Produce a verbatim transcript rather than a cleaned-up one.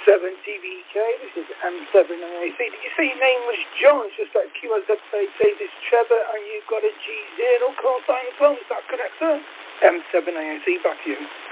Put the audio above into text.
seven T V K, this is M seven A A C. Did you say your name was John? It's just like Q S Z This is Trevor, and you've got a G zero call sign as well. Is that correct, sir? M seven A A C, back to you.